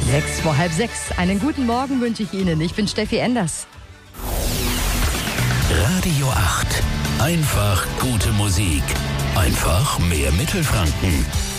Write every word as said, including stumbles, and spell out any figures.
Sechs vor halb sechs. Einen guten Morgen wünsche ich Ihnen. Ich bin Steffi Enders. Radio acht. Einfach gute Musik. Einfach mehr Mittelfranken.